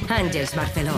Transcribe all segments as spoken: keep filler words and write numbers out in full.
Àngels Barceló.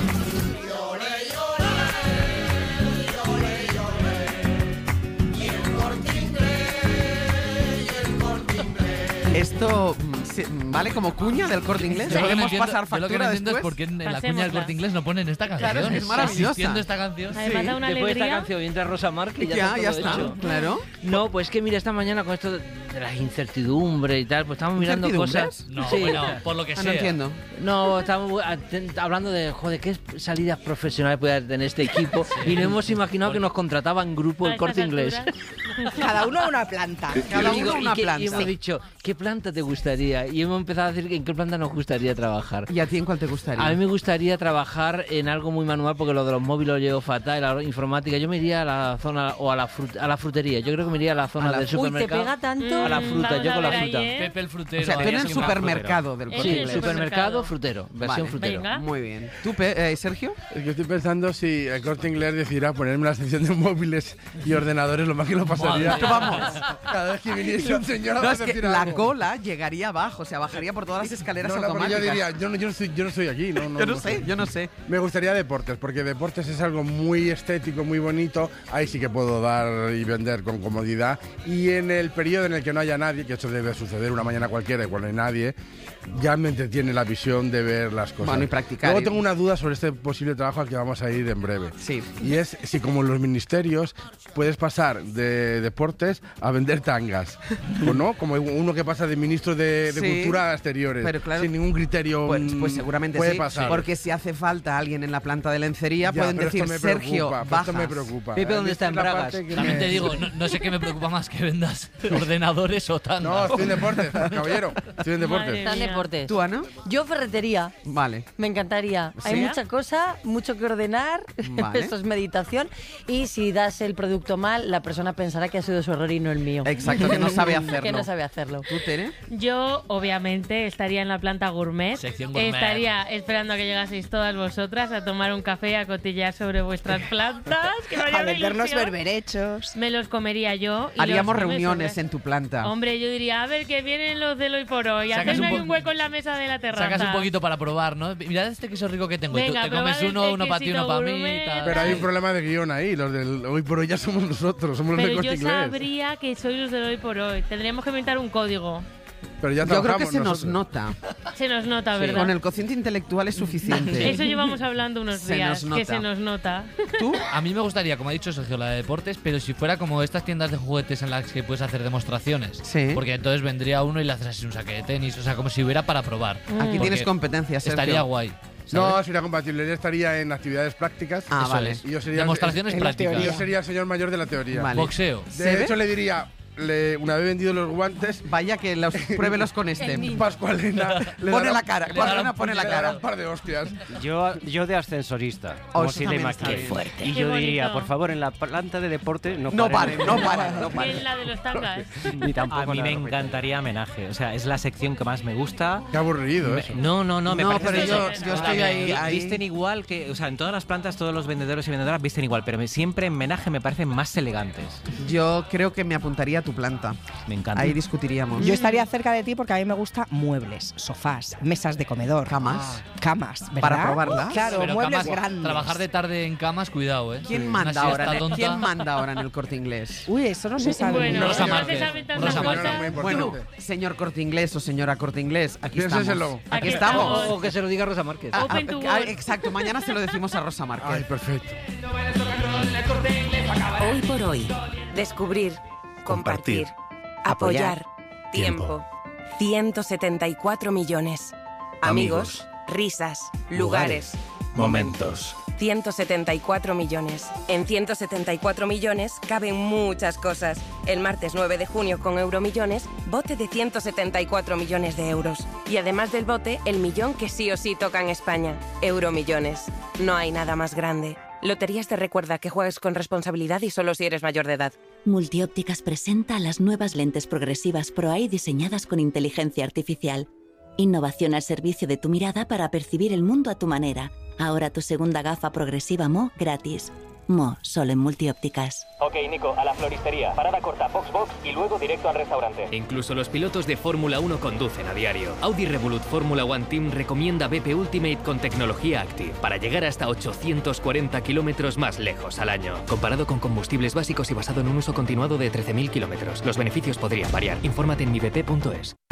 Esto vale como cuña del Corte Inglés. Yo Podemos entiendo, pasar factura yo lo que no entiendo después. es por qué en la Pasémosla. cuña del Corte Inglés no ponen esta canción. Claro, es maravillosa. Existiendo esta canción. Además da una Después de esta alegría. canción entra Rosa Márquez y ya, Ya, está ya todo está, hecho. claro. No, pues que mira, esta mañana con esto de de las incertidumbres y tal, pues estamos mirando ¿Incertidumbres? cosas. No, Sí. bueno, por lo que Ah, sea. no entiendo. No, estamos aten- hablando de, joder, qué salidas profesionales puede tener este equipo y no hemos imaginado que nos contrataba en grupo A el estas Corte Inglés. alturas. Cada uno a una planta. Cada Y digo, uno una y que- planta. Y hemos dicho, ¿qué planta te gustaría? Y hemos empezado a decir en qué planta nos gustaría trabajar. ¿Y a ti en cuál te gustaría? A mí me gustaría trabajar en algo muy manual porque lo de los móviles lo llevo fatal, la informática. Yo me iría a la zona o a la, frut- a la frutería. Yo creo que me iría a la zona A la- del Uy, ¿te supermercado. pega tanto? A la Mm, fruta, vamos yo a con la ver fruta. ahí, ¿eh? Pepe el frutero. O sea, tú ahí en el haciendo una supermercado del En Corte el Inglés. Supermercado, frutero, versión Vale. frutero. Venga. Muy bien. ¿Tú, Pe- eh, Sergio? Yo estoy pensando si el Corte Inglés decidiera ponerme la sección de móviles y ordenadores, lo más que lo pasaría. Madre. Vamos, cada vez que viniese un señor a No, es que decir la algo. cola llegaría abajo, o sea, bajaría por todas las escaleras No, no, porque automáticas. yo diría, yo no, yo no estoy, yo no estoy aquí. No, no, Yo no sé, yo no sé. Me gustaría deportes, porque deportes es algo muy estético, muy bonito. Ahí sí que puedo dar y vender con comodidad. Y en el periodo en el que no haya nadie, que eso debe suceder una mañana cualquiera y cuando no hay nadie, ya me entretiene la visión de ver las cosas. Bueno, y practicar. Luego tengo una duda sobre este posible trabajo al que vamos a ir en breve. Sí. Y es si como en los ministerios puedes pasar de deportes a vender tangas. ¿O no? Como uno que pasa de ministro de, de Sí, Cultura a exteriores. pero claro, sin ningún criterio. Pues, mm, pues seguramente puede sí, pasar. porque si hace falta alguien en la planta de lencería, Ya, pueden pero decir, esto me Sergio, preocupa, pero bajas. esto me preocupa. Pepe, ¿dónde Esta está? es la En Bragas. parte que También me- te digo, no, no sé qué me preocupa más que vendas ordenadores o tandas. No, estoy en deportes, caballero. Estoy en deportes. Madre Está en mía. deportes. ¿Tú, Ana? Yo ferretería. Vale. Me encantaría. ¿Sí? Hay mucha cosa, mucho que ordenar. Vale. Esto es meditación. Y si das el producto mal, la persona pensará que ha sido su error y no el mío. Exacto, que no sabe hacerlo. Que no sabe hacerlo. ¿Tú, Tere? Yo, obviamente, estaría en la planta gourmet. Sección gourmet. Estaría esperando a que llegaseis todas vosotras a tomar un café y a cotillear sobre vuestras plantas. Que me haría A una vendernos ilusión. berberechos. Me los comería yo. y Haríamos los- no me reuniones sobra. en tu planta. Hombre, yo diría, a ver, que vienen los del hoy por hoy. Sacas Hacedme un ahí po- un hueco en la mesa de la terraza. Sacas un poquito para probar, ¿no? Mirad este queso rico que tengo. Y tú Venga, te comes probad uno, este uno para ti, uno quesito para mí. gourmet. tal. Pero hay un problema de guión ahí. Los del hoy por hoy ya somos nosotros, somos los Pero del yo Corte Inglés. sabría que sois los del hoy por hoy. Tendríamos que inventar un código. Pero ya Yo creo que trabajamos se nos nosotros. nota. Se nos nota, Sí. ¿verdad? Con el cociente intelectual es suficiente. Eso llevamos hablando unos Se días, nos que nota. se nos nota. ¿Tú? A mí me gustaría, como ha dicho Sergio, la de deportes, pero si fuera como estas tiendas de juguetes en las que puedes hacer demostraciones. Sí. Porque entonces vendría uno y le haces así un saque de tenis, o sea, como si hubiera para probar. Aquí Porque tienes competencias, Sergio. Estaría guay. No, ¿sabes? sería compatible. Yo estaría en actividades prácticas. Ah, Eso vale. es. Y yo sería Demostraciones en la prácticas. Y yo sería el señor mayor de la teoría. Vale. Boxeo. ¿Se De ve? hecho, le diría, le- una vez vendido los guantes, Vaya que los, pruébelos con este. Pascualina le Pone dará- la cara, le Pascualina dará un- pone la le dará cara. un par de hostias. Yo, yo de ascensorista, Oh, como eso también Cinema está aquí. bien. Qué fuerte. Y Qué yo diría, bonito. por favor, en la planta de deporte no, No paren. paren, no paren, no Y paren. en la de los tangas. Ni tampoco A mí la me de ropa. encantaría homenaje. O sea, es la sección que más me gusta. Qué aburrido Me- eso. No, no, no, me No, parece pero que yo- eso- yo estoy Vi- ahí- ahí. Visten igual que, o sea, en todas las plantas todos los vendedores y vendedoras visten igual, pero me- siempre en homenaje me parecen más elegantes. Yo creo que me apuntaría a tu planta. Me encanta. Ahí discutiríamos. Yo estaría cerca de ti porque a mí me gustan muebles, sofás, mesas de comedor, Camas. camas, ¿verdad? Para probarlas. Claro, Pero muebles camas- grandes. Trabajar de tarde en camas, cuidado, ¿eh? ¿Quién Sí. manda Una ahora? siesta en el- tonta. ¿Quién manda ahora en el Corte Inglés? Uy, eso no se sabe. Bueno, Rosa no Márquez. se saben tantas Rosa cosas. Márquez. Muy importante. Bueno, señor Corte Inglés o señora Corte Inglés, aquí Piénseselo. estamos. Aquí Aquí estamos. estamos. O que se lo diga Rosa Márquez. Ah, Open to ah, work. exacto, mañana se lo decimos a Rosa Márquez. Ay, perfecto. Hoy por hoy. Descubrir. Compartir. Apoyar. Tiempo. ciento setenta y cuatro millones. Amigos. Risas. Lugares. Momentos. ciento setenta y cuatro millones. En ciento setenta y cuatro millones caben muchas cosas. El martes nueve de junio con Euromillones, bote de ciento setenta y cuatro millones de euros. Y además del bote, el millón que sí o sí toca en España. Euromillones. No hay nada más grande. Loterías te recuerda que juegues con responsabilidad y solo si eres mayor de edad. Multiópticas presenta las nuevas lentes progresivas ProEye diseñadas con inteligencia artificial. Innovación al servicio de tu mirada para percibir el mundo a tu manera. Ahora tu segunda gafa progresiva Mo gratis. Mo, solo en Multiópticas. Ok, Nico, a la floristería. Parada corta, Foxbox y luego directo al restaurante. Incluso los pilotos de Fórmula uno conducen a diario. Audi Revolut Fórmula One Team recomienda B P Ultimate con tecnología Active para llegar hasta ochocientos cuarenta kilómetros más lejos al año. Comparado con combustibles básicos y basado en un uso continuado de trece mil kilómetros. Los beneficios podrían variar. Infórmate en mi b p punto es.